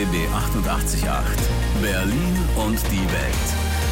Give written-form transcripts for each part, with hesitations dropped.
RBB 88.8 Berlin und die Welt.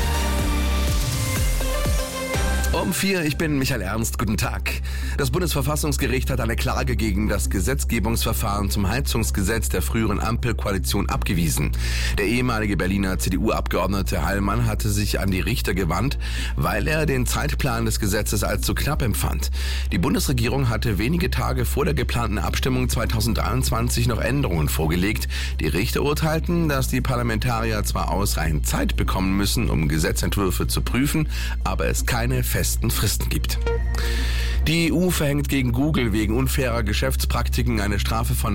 Um 4, ich bin Michael Ernst, guten Tag. Das Bundesverfassungsgericht hat eine Klage gegen das Gesetzgebungsverfahren zum Heizungsgesetz der früheren Ampelkoalition abgewiesen. Der ehemalige Berliner CDU-Abgeordnete Heilmann hatte sich an die Richter gewandt, weil er den Zeitplan des Gesetzes als zu knapp empfand. Die Bundesregierung hatte wenige Tage vor der geplanten Abstimmung 2023 noch Änderungen vorgelegt. Die Richter urteilten, dass die Parlamentarier zwar ausreichend Zeit bekommen müssen, um Gesetzentwürfe zu prüfen, aber es keine festen Fristen gibt. Die EU verhängt gegen Google wegen unfairer Geschäftspraktiken eine Strafe von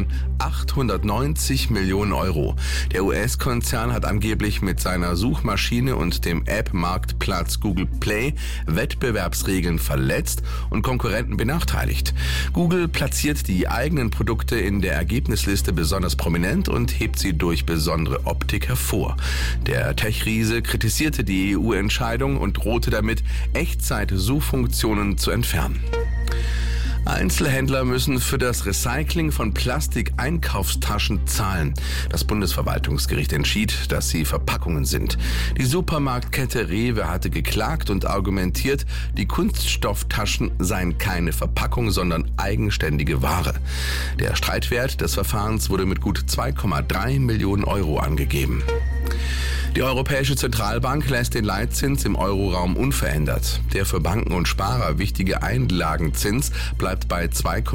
890 Millionen Euro. Der US-Konzern hat angeblich mit seiner Suchmaschine und dem App-Marktplatz Google Play Wettbewerbsregeln verletzt und Konkurrenten benachteiligt. Google platziert die eigenen Produkte in der Ergebnisliste besonders prominent und hebt sie durch besondere Optik hervor. Der Tech-Riese kritisierte die EU-Entscheidung und drohte damit, Echtzeit-Suchfunktionen zu entfernen. Einzelhändler müssen für das Recycling von Plastik-Einkaufstaschen zahlen. Das Bundesverwaltungsgericht entschied, dass sie Verpackungen sind. Die Supermarktkette Rewe hatte geklagt und argumentiert, die Kunststofftaschen seien keine Verpackung, sondern eigenständige Ware. Der Streitwert des Verfahrens wurde mit gut 2,3 Millionen Euro angegeben. Die Europäische Zentralbank lässt den Leitzins im Euroraum unverändert. Der für Banken und Sparer wichtige Einlagenzins bleibt bei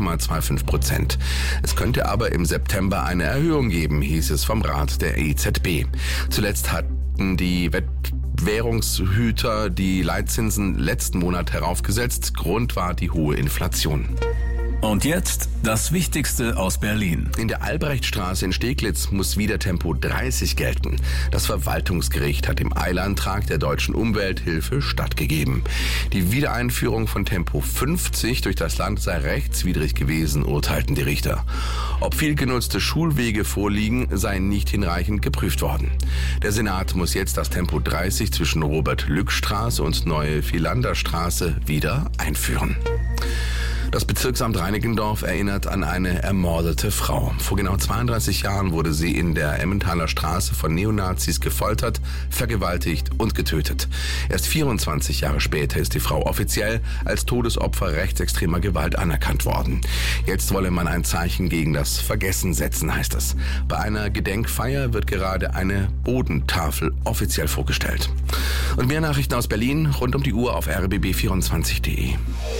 2,25%. Es könnte aber im September eine Erhöhung geben, hieß es vom Rat der EZB. Zuletzt hatten die Währungshüter die Leitzinsen letzten Monat heraufgesetzt. Grund war die hohe Inflation. Und jetzt das Wichtigste aus Berlin. In der Albrechtstraße in Steglitz muss wieder Tempo 30 gelten. Das Verwaltungsgericht hat dem Eilantrag der Deutschen Umwelthilfe stattgegeben. Die Wiedereinführung von Tempo 50 durch das Land sei rechtswidrig gewesen, urteilten die Richter. Ob viel genutzte Schulwege vorliegen, seien nicht hinreichend geprüft worden. Der Senat muss jetzt das Tempo 30 zwischen Robert-Lück-Straße und Neue Vielander-Straße wieder einführen. Das Bezirksamt Reinickendorf erinnert an eine ermordete Frau. Vor genau 32 Jahren wurde sie in der Emmentaler Straße von Neonazis gefoltert, vergewaltigt und getötet. Erst 24 Jahre später ist die Frau offiziell als Todesopfer rechtsextremer Gewalt anerkannt worden. Jetzt wolle man ein Zeichen gegen das Vergessen setzen, heißt es. Bei einer Gedenkfeier wird gerade eine Bodentafel offiziell vorgestellt. Und mehr Nachrichten aus Berlin rund um die Uhr auf rbb24.de.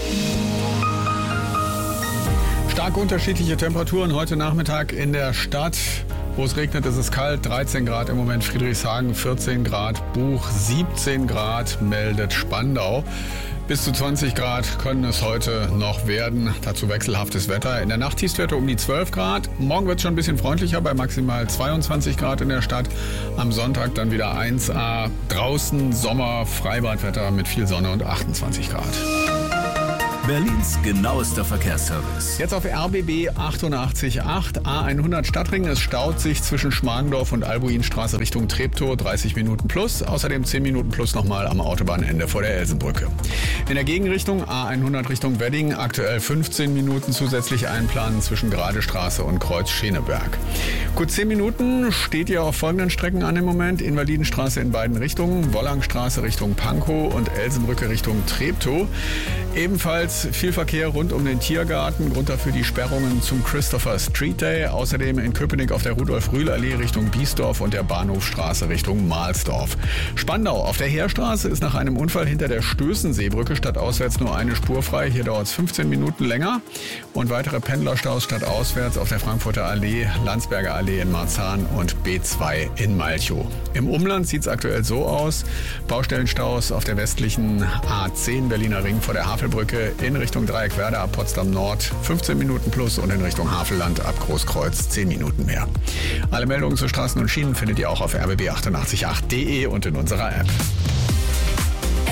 Stark unterschiedliche Temperaturen heute Nachmittag in der Stadt. Wo es regnet, ist es kalt. 13 Grad im Moment Friedrichshagen, 14 Grad Buch, 17 Grad meldet Spandau. Bis zu 20 Grad können es heute noch werden. Dazu wechselhaftes Wetter. In der Nacht Tiefstwerte um die 12 Grad. Morgen wird es schon ein bisschen freundlicher bei maximal 22 Grad in der Stadt. Am Sonntag dann wieder 1A. Draußen Sommer, Freibadwetter mit viel Sonne und 28 Grad. Berlins genauester Verkehrsservice. Jetzt auf RBB 88.8 A100 Stadtring. Es staut sich zwischen Schmargendorf und Albuinstraße Richtung Treptow 30 Minuten plus. Außerdem 10 Minuten plus nochmal am Autobahnende vor der Elsenbrücke. In der Gegenrichtung A100 Richtung Wedding aktuell 15 Minuten zusätzlich einplanen zwischen Gradestraße und Kreuz Scheneberg. Gut 10 Minuten steht ihr auf folgenden Strecken an im Moment. Invalidenstraße in beiden Richtungen, Wollangstraße Richtung Pankow und Elsenbrücke Richtung Treptow. Ebenfalls viel Verkehr rund um den Tiergarten. Grund dafür die Sperrungen zum Christopher Street Day. Außerdem in Köpenick auf der Rudolf-Rühl-Allee Richtung Biesdorf und der Bahnhofstraße Richtung Mahlsdorf. Spandau auf der Heerstraße ist nach einem Unfall hinter der Stößenseebrücke stadtauswärts nur eine Spur frei. Hier dauert es 15 Minuten länger. Und weitere Pendlerstaus stadtauswärts auf der Frankfurter Allee, Landsberger Allee in Marzahn und B2 in Malchow. Im Umland sieht es aktuell so aus. Baustellenstaus auf der westlichen A10 Berliner Ring vor der Havelbrücke in Richtung Dreieckwerder ab Potsdam Nord 15 Minuten plus und in Richtung Havelland ab Großkreuz 10 Minuten mehr. Alle Meldungen zu Straßen und Schienen findet ihr auch auf rbb888.de und in unserer App.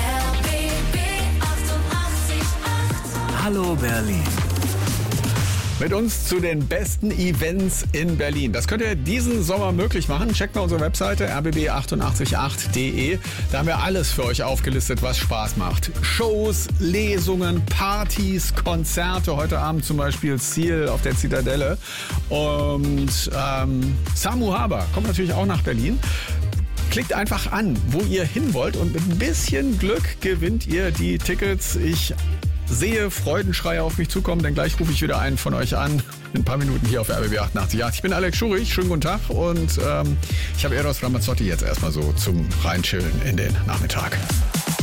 Hallo Berlin. mit uns zu den besten Events in Berlin. Das könnt ihr diesen Sommer möglich machen. Checkt mal unsere Webseite rbb888.de. Da haben wir alles für euch aufgelistet, was Spaß macht. Shows, Lesungen, Partys, Konzerte. Heute Abend zum Beispiel Ziel auf der Zitadelle. Und Samu Haber kommt natürlich auch nach Berlin. Klickt einfach an, wo ihr hin wollt und mit ein bisschen Glück gewinnt ihr die Tickets. Ich sehe Freudenschreie auf mich zukommen, denn gleich rufe ich wieder einen von euch an. In ein paar Minuten hier auf RBB 88. Ich bin Alex Schurich, schönen guten Tag und ich habe Eros Ramazzotti jetzt erstmal so zum Reinchillen in den Nachmittag.